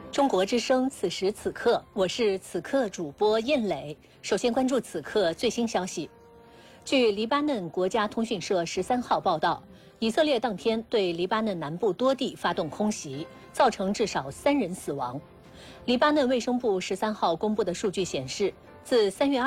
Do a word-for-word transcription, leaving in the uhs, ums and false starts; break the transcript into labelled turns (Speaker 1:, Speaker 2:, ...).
Speaker 1: 中国之声，此时此刻，我是此刻主播燕磊。首先关注此刻最新消息。据黎巴嫩国家通讯社十三号报道，以色列当天对黎巴嫩南部多地发动空袭，造成至少三人死亡。黎巴嫩卫生部十三号公布的数据显示，自三月